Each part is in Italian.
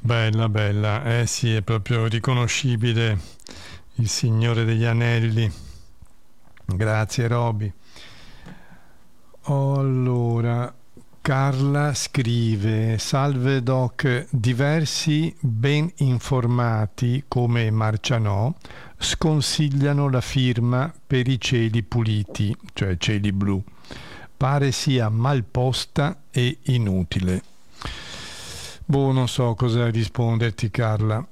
Bella, bella, eh sì, è proprio riconoscibile il Signore degli Anelli. Grazie, Roby. Allora, Carla scrive: Salve Doc, diversi ben informati come Marcianò sconsigliano la firma per i cieli puliti, cioè cieli blu. Pare sia mal posta e inutile. Boh, non so cosa risponderti, Carla.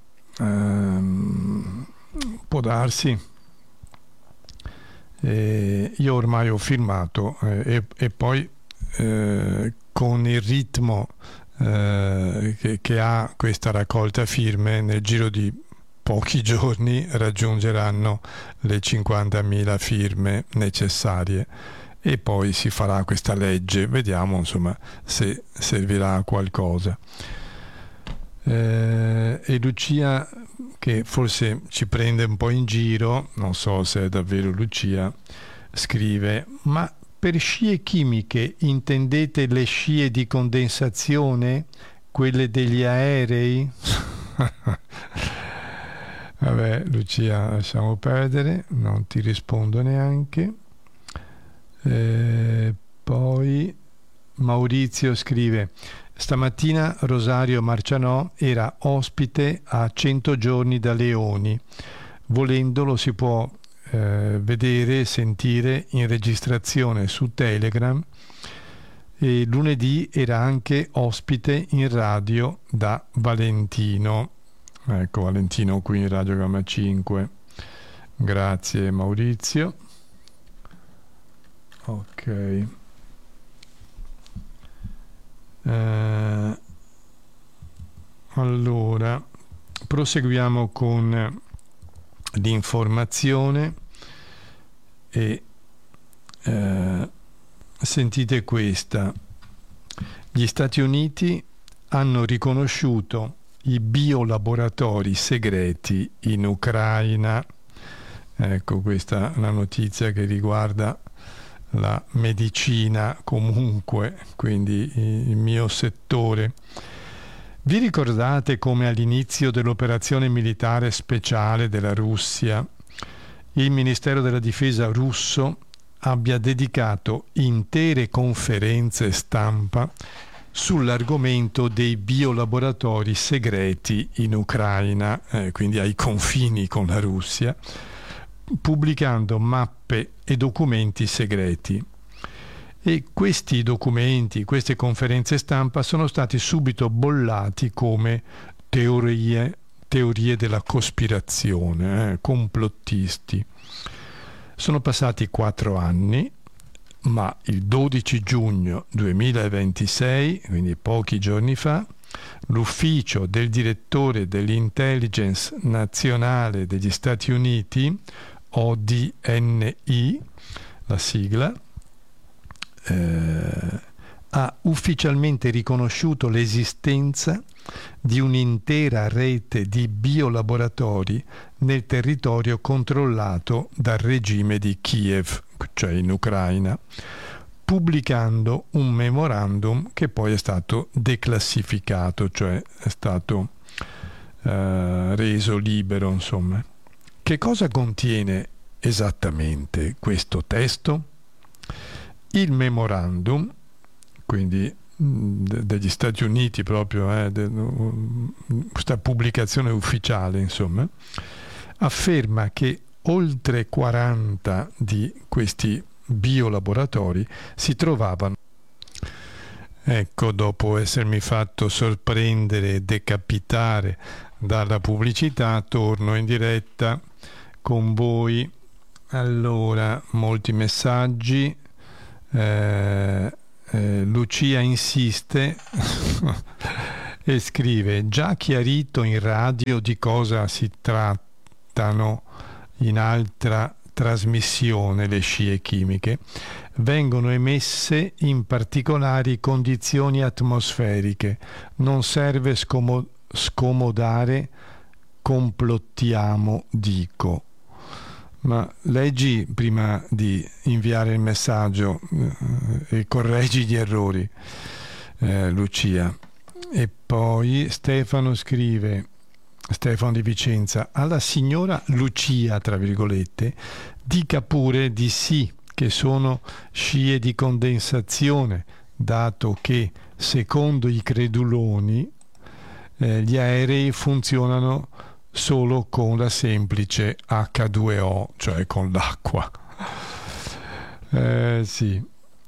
Può darsi. Io ormai ho firmato e poi con il ritmo che ha questa raccolta firme, nel giro di pochi giorni raggiungeranno le 50.000 firme necessarie e poi si farà questa legge. Vediamo insomma se servirà a qualcosa. E Lucia, che forse ci prende un po' in giro, non so se è davvero Lucia, scrive: ma per scie chimiche intendete le scie di condensazione, quelle degli aerei? Vabbè, Lucia, lasciamo perdere, non ti rispondo neanche. Poi Maurizio scrive: stamattina Rosario Marcianò era ospite a 100 giorni da Leoni. Volendo lo si può vedere e sentire in registrazione su Telegram, e lunedì era anche ospite in radio da Valentino. Ecco, Valentino qui in Radio Gamma 5. Grazie Maurizio. Ok. Allora, proseguiamo con l'informazione e sentite questa. Gli Stati Uniti hanno riconosciuto i biolaboratori segreti in Ucraina. Ecco, questa è una notizia che riguarda la medicina comunque, quindi il mio settore. Vi ricordate come all'inizio dell'operazione militare speciale della Russia il Ministero della Difesa russo abbia dedicato intere conferenze stampa sull'argomento dei biolaboratori segreti in Ucraina, quindi ai confini con la Russia, pubblicando mappe e documenti segreti. E questi documenti, queste conferenze stampa sono stati subito bollati come teorie della cospirazione, complottisti. Sono passati 4 anni, ma il 12 giugno 2026, quindi pochi giorni fa, l'ufficio del direttore dell'Intelligence Nazionale degli Stati Uniti, ODNI, la sigla, ha ufficialmente riconosciuto l'esistenza di un'intera rete di biolaboratori nel territorio controllato dal regime di Kiev, cioè in Ucraina, pubblicando un memorandum che poi è stato declassificato, cioè è stato reso libero, insomma. Che cosa contiene esattamente questo testo? Il memorandum, quindi degli Stati Uniti proprio, questa pubblicazione ufficiale, insomma, afferma che oltre 40 di questi biolaboratori si trovavano. Ecco, dopo essermi fatto sorprendere e decapitare dalla pubblicità, torno in diretta con voi. Allora, molti messaggi. Lucia insiste e scrive: già chiarito in radio di cosa si trattano in altra trasmissione le scie chimiche, vengono emesse in particolari condizioni atmosferiche, non serve scomodare, complottiamo, dico. Ma leggi prima di inviare il messaggio e correggi gli errori, Lucia. E poi Stefano scrive, Stefano di Vicenza, alla signora Lucia, tra virgolette, dica pure di sì, che sono scie di condensazione, dato che, secondo i creduloni, gli aerei funzionano solo con la semplice H2O, cioè con l'acqua. Sì.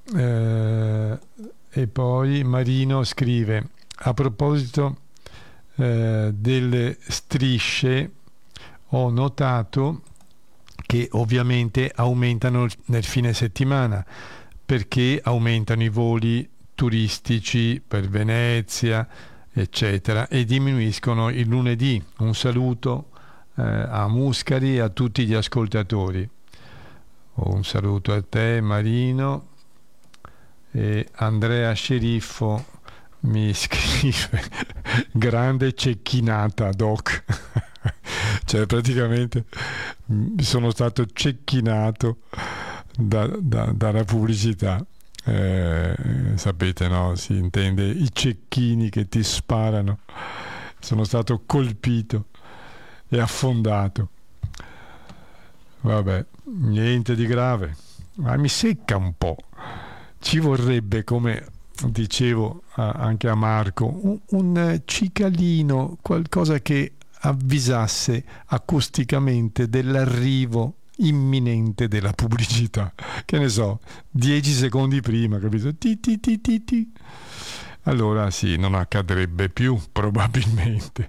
E poi Marino scrive, a proposito delle strisce, ho notato che ovviamente aumentano nel fine settimana, perché aumentano i voli turistici per Venezia, eccetera, e diminuiscono il lunedì. Un saluto a Muscari e a tutti gli ascoltatori. Un saluto a te, Marino. E Andrea Sceriffo mi scrive grande cecchinata, Doc. Cioè praticamente sono stato cecchinato dalla pubblicità. Sapete, no? Si intende i cecchini che ti sparano. Sono stato colpito e affondato. Vabbè, niente di grave, ma mi secca un po'. Ci vorrebbe, come dicevo anche a Marco, un cicalino, qualcosa che avvisasse acusticamente dell'arrivo imminente della pubblicità. Che ne so, 10 secondi prima, capito? Ti, ti, ti, ti, ti. Allora sì, non accadrebbe più, probabilmente.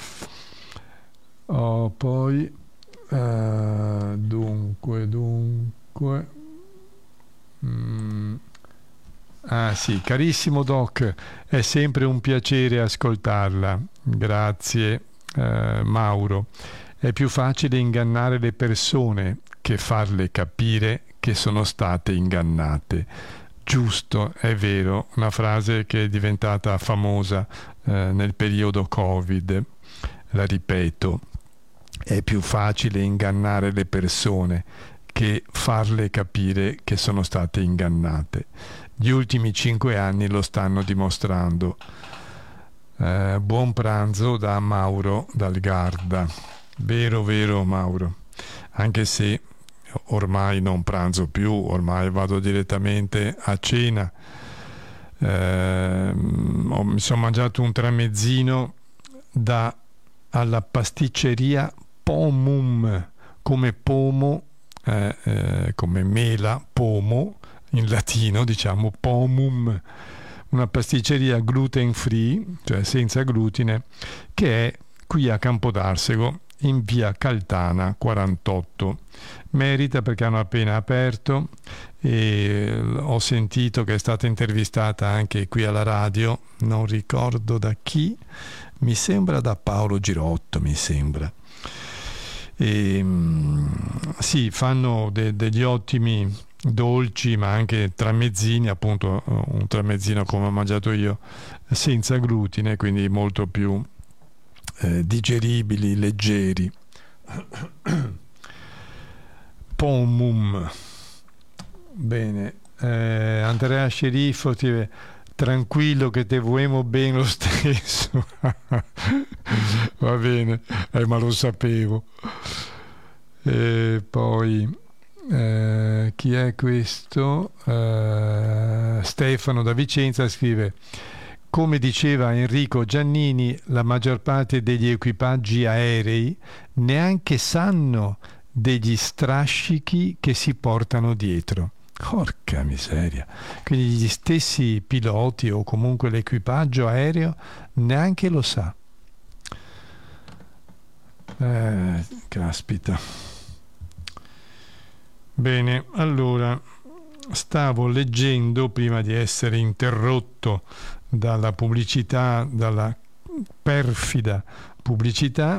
Poi dunque ah sì, carissimo Doc, è sempre un piacere ascoltarla. Grazie Mauro. È più facile ingannare le persone che farle capire che sono state ingannate. Giusto, è vero, una frase che è diventata famosa nel periodo Covid. La ripeto, è più facile ingannare le persone che farle capire che sono state ingannate. Gli ultimi 5 anni lo stanno dimostrando. Buon pranzo da Mauro dal Garda. Vero, vero Mauro. Anche se ormai non pranzo più, ormai vado direttamente a cena. Mi sono mangiato un tramezzino alla pasticceria Pomum, come pomo, come mela, pomo, in latino diciamo pomum, una pasticceria gluten free, cioè senza glutine, che è qui a Campodarsego, in via Caltana 48. Merita perché hanno appena aperto e ho sentito che è stata intervistata anche qui alla radio, non ricordo da chi, mi sembra da Paolo Girotto, mi sembra. E, sì, fanno degli ottimi dolci, ma anche tramezzini, appunto un tramezzino come ho mangiato io, senza glutine, quindi molto più digeribili, leggeri. Pomum. Bene. Andrea Sceriffo tranquillo che te vuemo bene lo stesso. Va bene, ma lo sapevo. E poi chi è questo? Stefano da Vicenza scrive: come diceva Enrico Giannini, la maggior parte degli equipaggi aerei neanche sanno degli strascichi che si portano dietro. Porca miseria. Quindi gli stessi piloti o comunque l'equipaggio aereo neanche lo sa. Caspita. Bene, allora stavo leggendo prima di essere interrotto dalla pubblicità, dalla perfida pubblicità,